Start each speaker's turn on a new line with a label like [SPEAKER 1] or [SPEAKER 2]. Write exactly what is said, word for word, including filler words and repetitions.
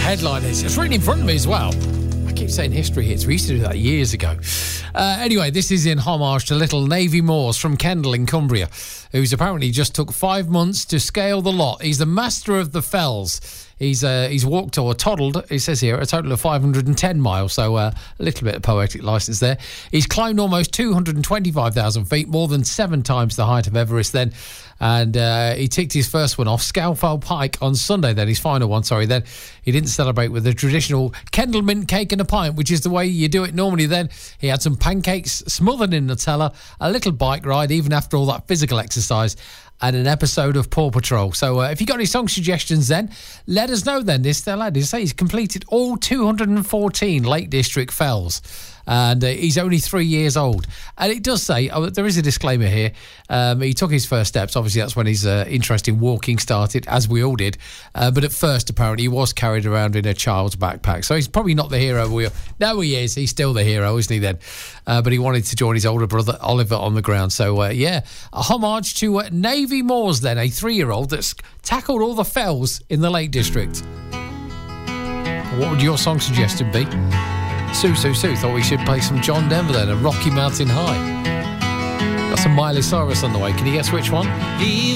[SPEAKER 1] headline is. It's written in front of me as well. I keep saying history hits. We used to do that years ago. Uh, anyway, this is in homage to little Navy Moores from Kendal in Cumbria, who's apparently just took five months to scale the lot. He's the master of the fells. He's uh, he's walked or toddled, it says here, a total of five hundred ten miles, so uh, a little bit of poetic licence there. He's climbed almost two hundred twenty-five thousand feet, more than seven times the height of Everest then, and uh, he ticked his first one off, Scafell Pike, on Sunday then, his final one, sorry, then. He didn't celebrate with the traditional Kendal mint cake and a pint, which is the way you do it normally then. He had some pancakes smothered in Nutella, a little bike ride, even after all that physical exercise, and an episode of Paw Patrol. So uh, if you got any song suggestions then, let us know then. This lad is he's completed all two hundred fourteen Lake District fells, and uh, he's only three years old. And it does say, oh, there is a disclaimer here, um, he took his first steps. Obviously that's when his uh, interest in walking started, as we all did, uh, but at first apparently he was carried around in a child's backpack, so he's probably not the hero. We no he is he's still the hero, isn't he then? Uh, but he wanted to join his older brother Oliver on the ground. So uh, yeah, a homage to uh, Navy Moores then, a three-year-old that's tackled all the fells in the Lake District. What would your song suggestion be? Sue Sue Sue thought we should play some John Denver then, a Rocky Mountain High. Got some Miley Cyrus on the way. Can you guess which one?